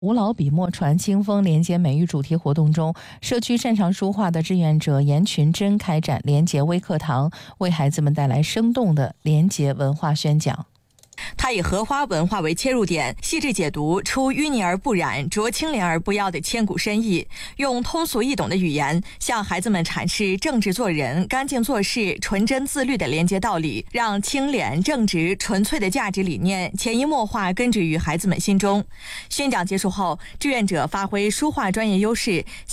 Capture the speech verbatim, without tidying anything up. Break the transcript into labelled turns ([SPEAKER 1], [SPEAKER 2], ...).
[SPEAKER 1] 吴老笔墨传清风连结美育主题活动中，社区擅长书画的志愿者严群珍开展连结微课堂，为孩子们带来生动的连结文化宣讲。
[SPEAKER 2] 他以荷花文化为切入点，细致解读出淤泥而不染、濯清涟而不妖的千古深意，用通俗易懂的语言向孩子们阐释正直做人、干净做事、纯真自律的连结道理，让清廉、正直、纯粹的价值理念潜移默化根植于孩子们心中。宣讲结束后，志愿者发挥书画专业优势，